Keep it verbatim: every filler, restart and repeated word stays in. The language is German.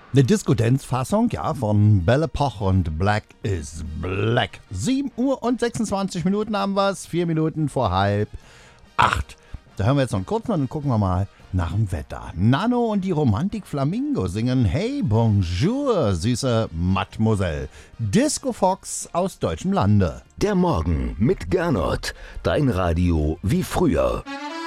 Eine Disco-Dance-Fassung, ja, von Belle Epoque und Black is Black. sieben Uhr und sechsundzwanzig Minuten haben wir's, vier Minuten vor halb acht. Da hören wir jetzt noch einen kurzen und dann gucken wir mal nach dem Wetter. Nano und die Romantik Flamingo singen Hey, bonjour, süße Mademoiselle. Disco Fox aus deutschem Lande. Der Morgen mit Gernot. Dein Radio wie früher.